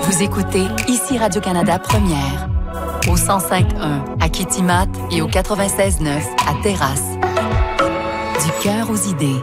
Vous écoutez ici Radio-Canada Première, au 105.1 à Kitimat et au 96.9 à Terrasse. Du cœur aux idées.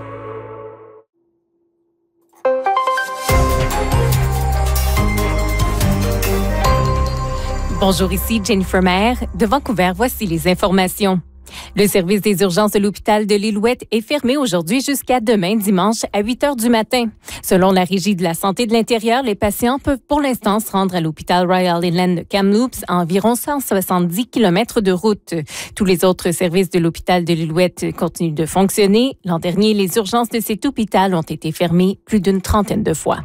Bonjour, ici Jennifer Maher. De Vancouver, voici les informations. Le service des urgences de l'hôpital de l'Illouette est fermé aujourd'hui jusqu'à demain, dimanche, à 8 heures du matin. Selon la Régie de la santé de l'intérieur, les patients peuvent pour l'instant se rendre à l'hôpital Royal Inland de Kamloops à environ 170 km de route. Tous les autres services de l'hôpital de l'Illouette continuent de fonctionner. L'an dernier, les urgences de cet hôpital ont été fermées plus d'une trentaine de fois.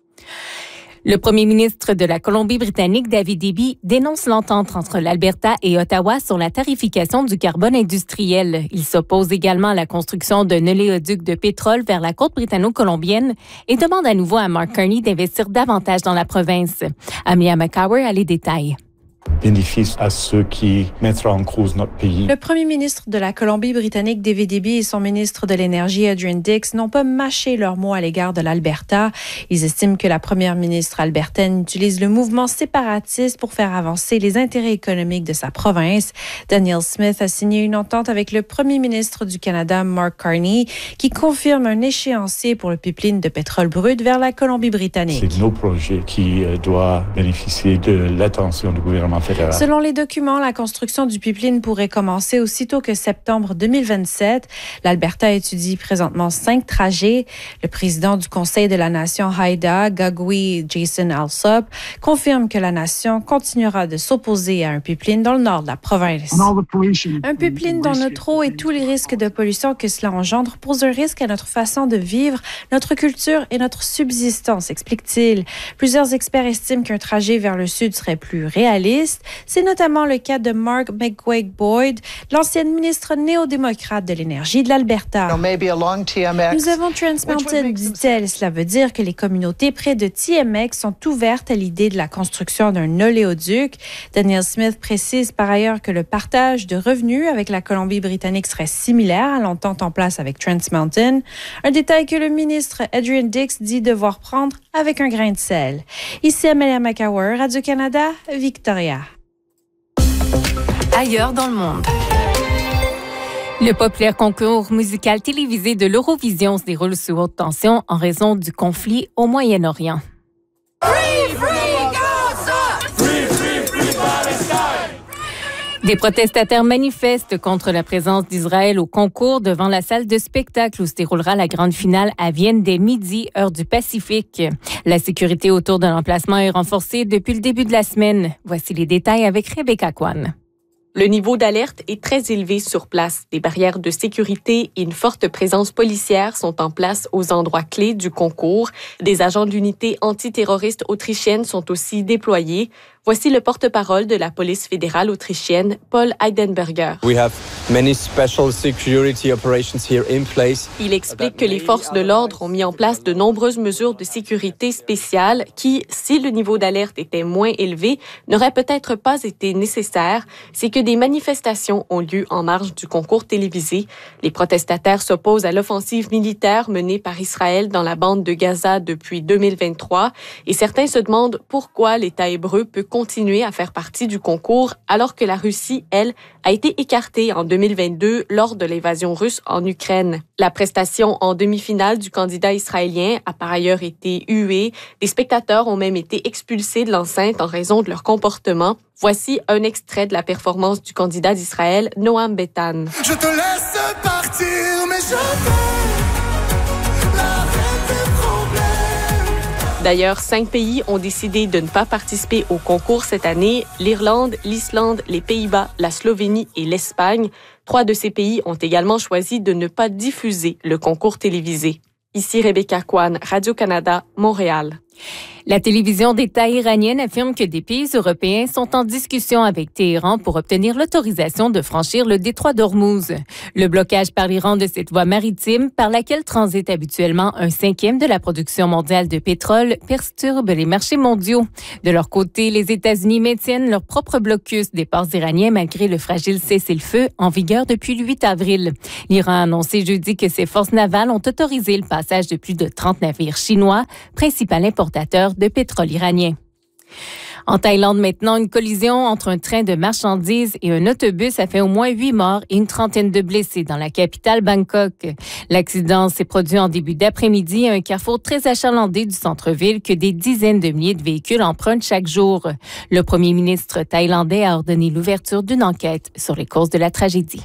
Le premier ministre de la Colombie-Britannique, David Eby, dénonce l'entente entre l'Alberta et Ottawa sur la tarification du carbone industriel. Il s'oppose également à la construction d'un oléoduc de pétrole vers la côte britanno-colombienne et demande à nouveau à Mark Carney d'investir davantage dans la province. Amelia McCower a les détails. Bénéfice à ceux qui mettraient en cause notre pays. Le premier ministre de la Colombie-Britannique, David Eby, et son ministre de l'Énergie, Adrian Dix, n'ont pas mâché leurs mots à l'égard de l'Alberta. Ils estiment que la première ministre albertaine utilise le mouvement séparatiste pour faire avancer les intérêts économiques de sa province. Danielle Smith a signé une entente avec le premier ministre du Canada, Mark Carney, qui confirme un échéancier pour le pipeline de pétrole brut vers la Colombie-Britannique. C'est nos projets qui doivent bénéficier de l'attention du gouvernement fédéral. Selon les documents, la construction du pipeline pourrait commencer aussitôt que septembre 2027. L'Alberta étudie présentement 5 trajets. Le président du Conseil de la Nation Haida, Gagwe Jason Alsop, confirme que la nation continuera de s'opposer à un pipeline dans le nord de la province. Un pipeline dont notre eau et tous les risques de pollution que cela engendre posent un risque à notre façon de vivre, notre culture et notre subsistance, explique-t-il. Plusieurs experts estiment qu'un trajet vers le sud serait plus réaliste. C'est notamment le cas de Mark McGuigue-Boyd, l'ancienne ministre néo-démocrate de l'énergie de l'Alberta. Nous avons Trans Mountain, dit-elle. Cela veut dire que les communautés près de TMX sont ouvertes à l'idée de la construction d'un oléoduc. Danielle Smith précise par ailleurs que le partage de revenus avec la Colombie-Britannique serait similaire à l'entente en place avec Trans Mountain. Un détail que le ministre Adrian Dix dit devoir prendre avec un grain de sel. Ici Amelia McCower, Radio-Canada, Victoria. Ailleurs dans le monde. Le populaire concours musical télévisé de l'Eurovision se déroule sous haute tension en raison du conflit au Moyen-Orient. Des protestataires manifestent contre la présence d'Israël au concours devant la salle de spectacle où se déroulera la grande finale à Vienne dès midi, heure du Pacifique. La sécurité autour de l'emplacement est renforcée depuis le début de la semaine. Voici les détails avec Rebecca Kwan. Le niveau d'alerte est très élevé sur place. Des barrières de sécurité et une forte présence policière sont en place aux endroits clés du concours. Des agents de l'unité antiterroriste autrichienne sont aussi déployés. Voici le porte-parole de la police fédérale autrichienne, Paul Heidenberger. Il explique que les forces de l'ordre ont mis en place de nombreuses mesures de sécurité spéciales qui, si le niveau d'alerte était moins élevé, n'auraient peut-être pas été nécessaires. C'est que des manifestations ont lieu en marge du concours télévisé. Les protestataires s'opposent à l'offensive militaire menée par Israël dans la bande de Gaza depuis 2023 et certains se demandent pourquoi l'État hébreu peut continuer à faire partie du concours alors que la Russie, elle, a été écartée en 2022 lors de l'invasion russe en Ukraine. La prestation en demi-finale du candidat israélien a par ailleurs été huée. Des spectateurs ont même été expulsés de l'enceinte en raison de leur comportement. Voici un extrait de la performance du candidat d'Israël, Noam Betan. Je te laisse partir, mais je D'ailleurs, 5 pays ont décidé de ne pas participer au concours cette année. L'Irlande, l'Islande, les Pays-Bas, la Slovénie et l'Espagne. 3 de ces pays ont également choisi de ne pas diffuser le concours télévisé. Ici Rebecca Kwan, Radio-Canada, Montréal. La télévision d'État iranienne affirme que des pays européens sont en discussion avec Téhéran pour obtenir l'autorisation de franchir le détroit d'Ormuz. Le blocage par l'Iran de cette voie maritime, par laquelle transite habituellement 1/5 de la production mondiale de pétrole, perturbe les marchés mondiaux. De leur côté, les États-Unis maintiennent leur propre blocus des ports iraniens malgré le fragile cessez-le-feu en vigueur depuis le 8 avril. L'Iran a annoncé jeudi que ses forces navales ont autorisé le passage de plus de 30 navires chinois, principal importateur de pétrole iranien. En Thaïlande, maintenant, une collision entre un train de marchandises et un autobus a fait au moins 8 morts et une trentaine de blessés dans la capitale Bangkok. L'accident s'est produit en début d'après-midi à un carrefour très achalandé du centre-ville que des dizaines de milliers de véhicules empruntent chaque jour. Le premier ministre thaïlandais a ordonné l'ouverture d'une enquête sur les causes de la tragédie.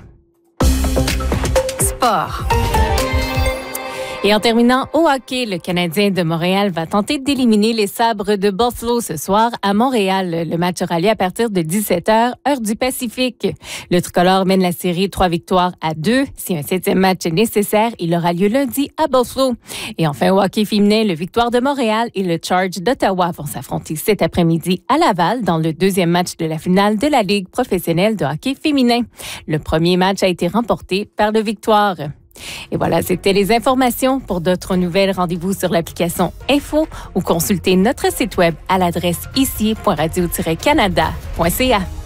Sport. Et en terminant, au hockey, le Canadien de Montréal va tenter d'éliminer les Sabres de Buffalo ce soir à Montréal. Le match aura lieu à partir de 17h, heure du Pacifique. Le tricolore mène la série 3-2. Si un 7e match est nécessaire, il aura lieu lundi à Buffalo. Et enfin, au hockey féminin, le Victoire de Montréal et le Charge d'Ottawa vont s'affronter cet après-midi à Laval dans le 2e match de la finale de la Ligue professionnelle de hockey féminin. Le premier match a été remporté par le Victoire. Et voilà, c'était les informations. Pour d'autres nouvelles, rendez-vous sur l'application Info ou consultez notre site web à l'adresse ici.radio-canada.ca.